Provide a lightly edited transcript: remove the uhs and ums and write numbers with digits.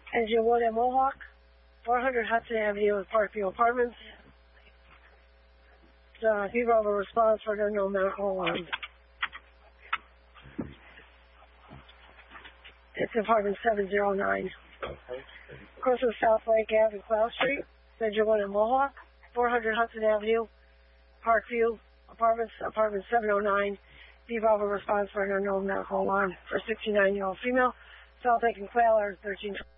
Engine 1 at Mohawk, 400 Hudson Avenue, Parkview Apartments. People have a response for an unknown medical alarm. It's apartment 709. Across from South Lake Ave and Cloud Street. Engine 1 at Mohawk, 400 Hudson Avenue, Parkview Apartments, apartment 709. People have a response for an unknown medical alarm for a 69-year-old female. South Lake and Quail are 13.